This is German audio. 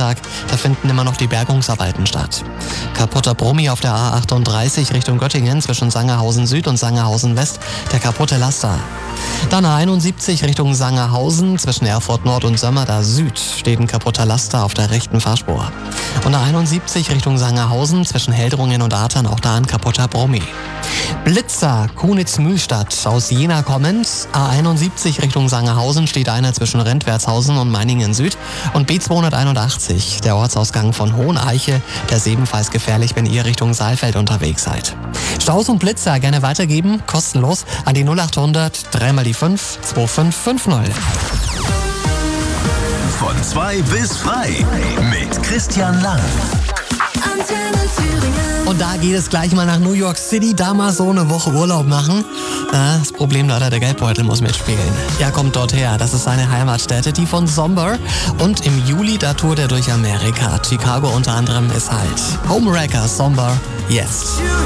Nachmittag. Da finden immer noch die Bergungsarbeiten statt. Kaputter Brummi auf der A38 Richtung Göttingen zwischen Sangerhausen Süd und Sangerhausen West. Der kaputte Laster. Dann A71 Richtung Sangerhausen zwischen Erfurt Nord und Sömmerda Süd steht ein kaputter Laster auf der rechten Fahrspur. Und A71 Richtung Sangerhausen zwischen Heldrungen und Atern auch da ein kaputter Brummi. Blitzer, Kunitz-Mühlstadt aus Jena kommend. A71 Richtung Sangerhausen steht einer zwischen Rentwertshausen und Meiningen Süd. Und B281, der Ortsausgang von Hoheneiche, der ist ebenfalls gefährlich, wenn ihr Richtung Saalfeld unterwegs seid. Staus und Blitzer gerne weitergeben, kostenlos an die 0800 3 mal die 5 2550. Von 2 bis frei mit Christian Lang. Und da geht es gleich mal nach New York City, da mal so eine Woche Urlaub machen. Das Problem leider, der Geldbeutel muss mitspielen. Ja, kommt dort her, das ist seine Heimatstätte, die von Somber. Und im Juli, da tourt er durch Amerika. Chicago unter anderem ist halt Homewrecker, Somber, yes.